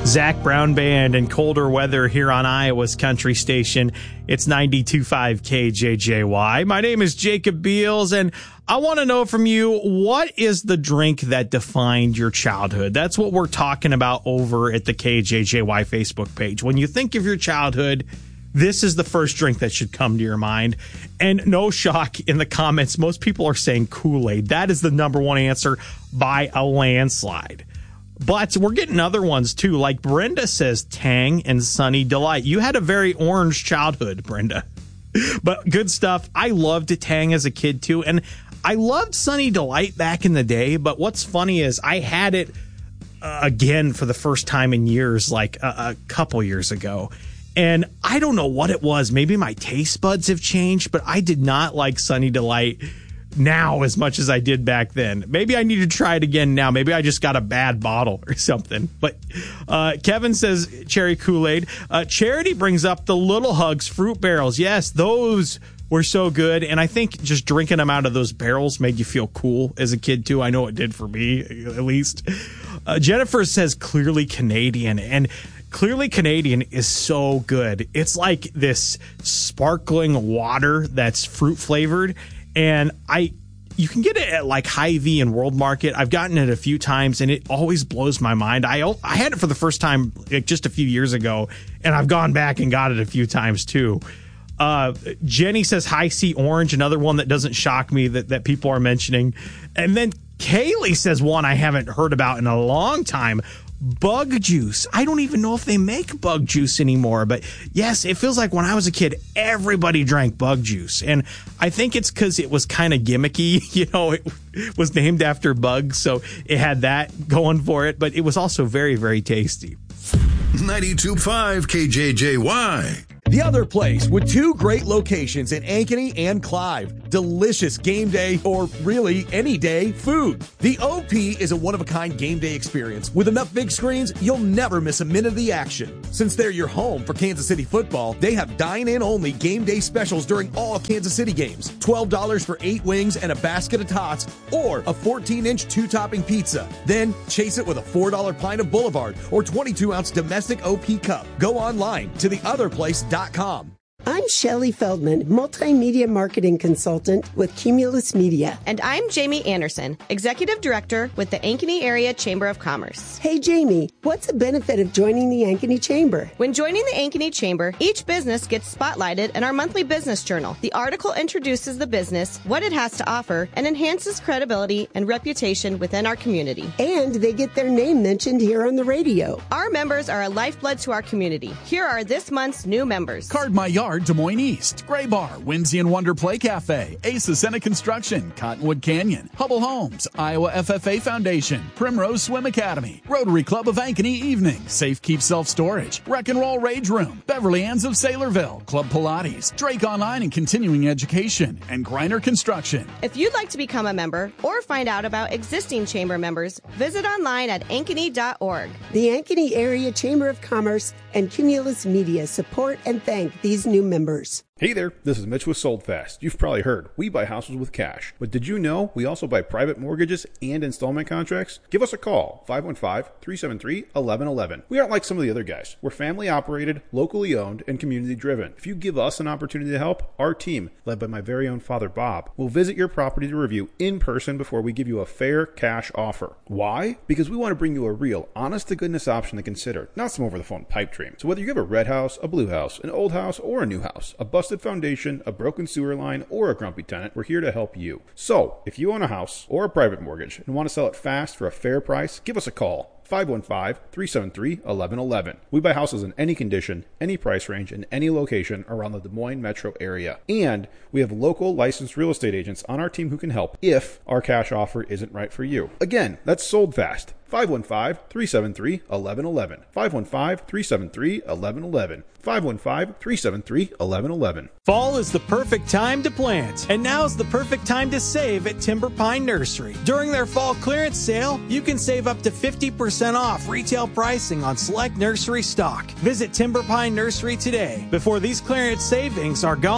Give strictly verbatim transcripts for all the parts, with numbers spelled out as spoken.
Zach Brown Band and colder weather here on Iowa's country station. It's ninety-two point five K J J Y. My name is Jacob Beals, and I want to know from you, what is the drink that defined your childhood? That's what we're talking about over at the K J J Y Facebook page. When you think of your childhood, this is the first drink that should come to your mind. And no shock in the comments, most people are saying Kool-Aid. That is the number one answer by a landslide. But we're getting other ones, too. Like Brenda says, Tang and Sunny Delight. You had a very orange childhood, Brenda. But good stuff. I loved Tang as a kid, too. And I loved Sunny Delight back in the day. But what's funny is I had it uh, again for the first time in years, like a, a couple years ago. And I don't know what it was. Maybe my taste buds have changed, but I did not like Sunny Delight now as much as I did back then. Maybe I need to try it again now. Maybe I just got a bad bottle or something. But uh, Kevin says cherry Kool-Aid. Uh, Charity brings up the Little Hugs fruit barrels. Yes, those were so good. And I think just drinking them out of those barrels made you feel cool as a kid, too. I know it did for me, at least. Uh, Jennifer says Clearly Canadian. And Clearly Canadian is so good. It's like this sparkling water that's fruit flavored. And I, you can get it at like Hy-Vee and World Market. I've gotten it a few times, and it always blows my mind. I I had it for the first time like just a few years ago, and I've gone back and got it a few times too. Uh, Jenny says High C Orange, another one that doesn't shock me that, that people are mentioning. And then Kaylee says one I haven't heard about in a long time. Bug juice. I don't even know if they make bug juice anymore, but yes, it feels like when I was a kid, everybody drank bug juice. And I think it's because it was kind of gimmicky. You know, it was named after bugs, so it had that going for it, but it was also very, very tasty. ninety-two point five K J J Y. The Other Place, with two great locations in Ankeny and Clive. Delicious game day, or really any day, food. The O P is a one-of-a-kind game day experience. With enough big screens, you'll never miss a minute of the action. Since they're your home for Kansas City football, they have dine-in-only game day specials during all Kansas City games. twelve dollars for eight wings and a basket of tots, or a fourteen-inch two-topping pizza. Then chase it with a four dollar pint of Boulevard or twenty-two ounce domestic O P cup. Go online to the other place dot com. I'm Shelley Feldman, multimedia marketing consultant with Cumulus Media. And I'm Jamie Anderson, executive director with the Ankeny Area Chamber of Commerce. Hey, Jamie, what's the benefit of joining the Ankeny Chamber? When joining the Ankeny Chamber, each business gets spotlighted in our monthly business journal. The article introduces the business, what it has to offer, and enhances credibility and reputation within our community. And they get their name mentioned here on the radio. Our members are a lifeblood to our community. Here are this month's new members. Card My Yard, Des Moines East, Gray Bar, Whimsy and Wonder Play Cafe, Ace Ascena Construction, Cottonwood Canyon, Hubble Homes, Iowa F F A Foundation, Primrose Swim Academy, Rotary Club of Ankeny Evening, Safe Keep Self Storage, Wreck and Roll Rage Room, Beverly Ann's of Saylorville, Club Pilates, Drake Online and Continuing Education, and Griner Construction. If you'd like to become a member or find out about existing chamber members, visit online at ankeny dot org. The Ankeny Area Chamber of Commerce and Cumulus Media support and thank these new members. Hey there, this is Mitch with SoldFast. You've probably heard, we buy houses with cash. But did you know we also buy private mortgages and installment contracts? Give us a call, five one five, three seven three, one one one one. We aren't like some of the other guys. We're family operated, locally owned, and community driven. If you give us an opportunity to help, our team, led by my very own father Bob, will visit your property to review in person before we give you a fair cash offer. Why? Because we want to bring you a real, honest-to-goodness option to consider, not some over-the-phone pipe dream. So whether you have a red house, a blue house, an old house, or a new house, a busted foundation, a broken sewer line, or a grumpy tenant, we're here to help you. So, if you own a house or a private mortgage and want to sell it fast for a fair price, give us a call. five one five, three seven three, one one one one. We buy houses in any condition, any price range, and any location around the Des Moines metro area. And we have local licensed real estate agents on our team who can help if our cash offer isn't right for you. Again, that's sold fast. five one five, three seven three, one one one one. five one five, three seven three, one one one one. five one five, three seven three, one one one one. Fall is the perfect time to plant, and now's the perfect time to save at Timber Pine Nursery. During their fall clearance sale, you can save up to fifty percent off retail pricing on select nursery stock. Visit Timber Pine Nursery today before these clearance savings are gone.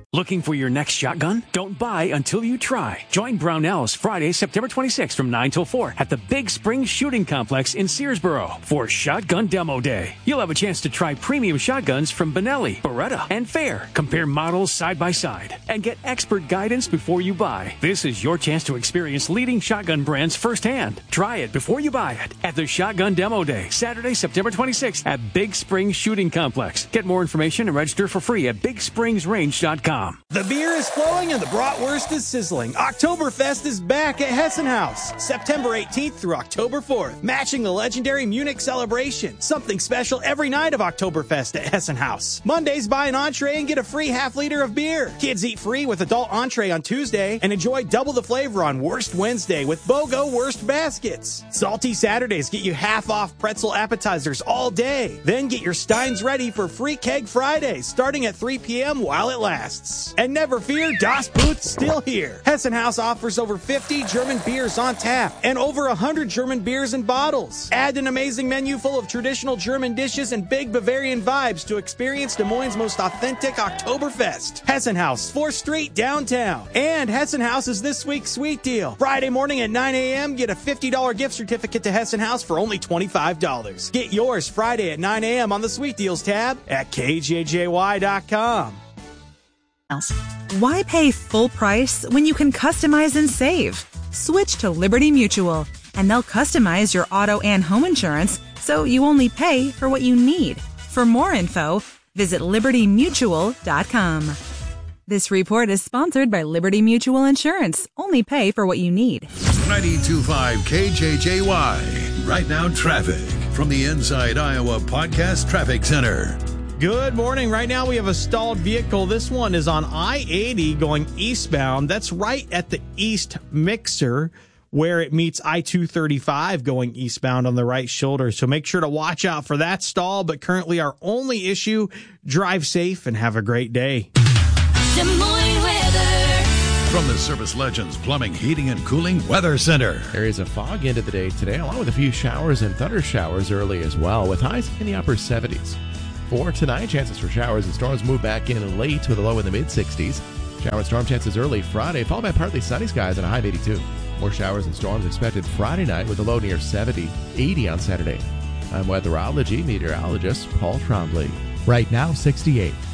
Looking for your next shotgun? Don't buy until you try. Join Brownells Friday, September twenty-sixth from nine till four at the Big Spring Shooting Complex in Searsboro for Shotgun Demo Day. You'll have a chance to try premium shotguns from Benelli, Beretta, and Fair. Compare models side by side and get expert guidance before you buy. This is your chance to experience leading shotgun brands firsthand. Try it before you buy it at the Shotgun Demo Day, Saturday, September twenty-sixth at Big Spring Shooting Complex. Get more information and register for free at big springs range dot com. The beer is flowing and the bratwurst is sizzling. Oktoberfest is back at Hessen House, September eighteenth through October fourth, matching the legendary Munich celebration. Something special every night of Oktoberfest at Hessen House. Mondays, buy an entree and get a free half liter of beer. Kids eat free with adult entree on Tuesday and enjoy double the flavor on Wurst Wednesday with BOGO Wurst baskets. Salty Saturdays get you half off pretzel appetizers all day. Then get your steins ready for free keg Fridays starting at three p.m. while it lasts. And never fear, Das Boot's still here. Hessen House offers over fifty German beers on tap and over one hundred German beers in bottles. Add an amazing menu full of traditional German dishes and big Bavarian vibes to experience Des Moines' most authentic Oktoberfest. Hessen House, fourth Street, downtown. And Hessen House is this week's sweet deal. Friday morning at nine a.m., get a fifty dollars gift certificate to Hessen House for only twenty-five dollars. Get yours Friday at nine a.m. on the Sweet Deals tab at K J J Y dot com. Why pay full price when you can customize and save? Switch to Liberty Mutual, and they'll customize your auto and home insurance so you only pay for what you need. For more info, visit liberty mutual dot com. This report is sponsored by Liberty Mutual Insurance. Only pay for what you need. ninety-two point five K J J Y. Right now, traffic from the Inside Iowa Podcast Traffic Center. Good morning. Right now we have a stalled vehicle. This one is on I eighty going eastbound. That's right at the East Mixer where it meets I two thirty-five going eastbound on the right shoulder. So make sure to watch out for that stall. But currently our only issue, drive safe and have a great day. Des Moines weather. From the Service Legends Plumbing, Heating, and Cooling Weather Center. Areas of fog into the day today, along with a few showers and thunder showers early as well, with highs in the upper seventies. For tonight, chances for showers and storms move back in late with a low in the mid-sixties. Shower and storm chances early Friday, followed by partly sunny skies and a high of eighty-two. More showers and storms expected Friday night with a low near seventy, eighty on Saturday. I'm weatherology meteorologist Paul Trombley. Right now, sixty-eight.